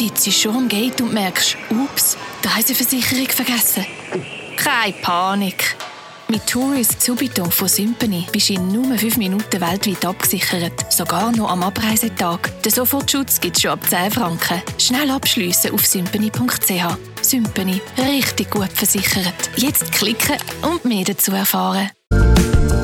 sitzt schon am Gate und merkst, ups, die Reiseversicherung vergessen. Keine Panik. Mit Tourist Subito von Sympany bist du in nur 5 Minuten weltweit abgesichert. Sogar noch am Abreisetag. Den Sofortschutz gibt es schon ab 10 Franken. Schnell abschliessen auf sympany.ch. Sympany. Richtig gut versichert. Jetzt klicken und mehr dazu erfahren.